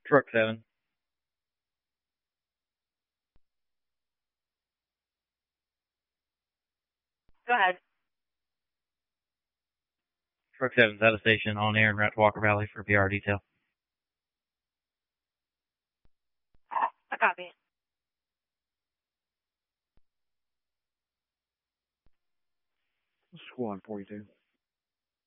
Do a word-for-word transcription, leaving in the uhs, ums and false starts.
Truck seven. Go ahead. Truck seven's out of station on air and route to Walker Valley for P R detail. I copy. Squad forty-two.